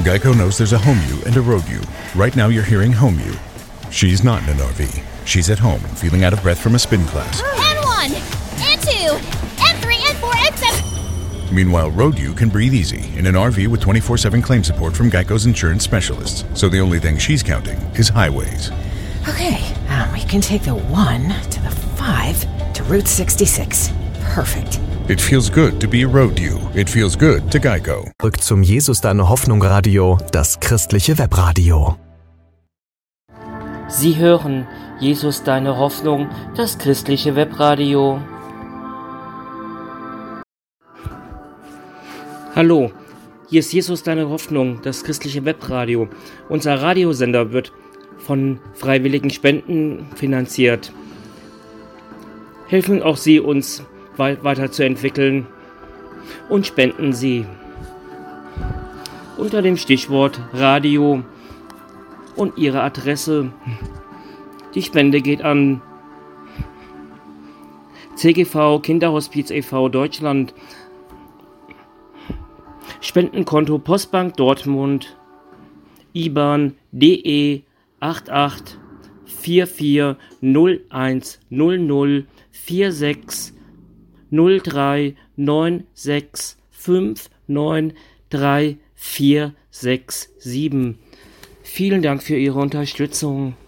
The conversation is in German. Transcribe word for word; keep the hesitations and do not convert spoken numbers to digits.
Geico knows there's a home you and a road you. Right now you're hearing home you. She's not in an R V. She's at home, feeling out of breath from a spin class. And one, and two, and three, and four, and seven. Meanwhile, road you can breathe easy in an R V with twenty-four seven claim support from Geico's insurance specialists. So the only thing she's counting is highways. Okay, um, we can take the one to the five to Route sixty-six. Perfect. It feels good to be a road you. It feels good to Geico. Rück zum Jesus Deine Hoffnung Radio, das christliche Webradio. Sie hören Jesus Deine Hoffnung, das christliche Webradio. Hallo, hier ist Jesus Deine Hoffnung, das christliche Webradio. Unser Radiosender wird von freiwilligen Spenden finanziert. Helfen auch Sie, uns weiterzuentwickeln und spenden Sie unter dem Stichwort Radio und Ihre Adresse. Die Spende geht an C G V Kinderhospiz e V Deutschland, Spendenkonto Postbank Dortmund, I B A N D E acht acht vier vier null eins null null vier sechs null drei neun sechs fünf neun drei vier sechs sieben. Vielen Dank für Ihre Unterstützung.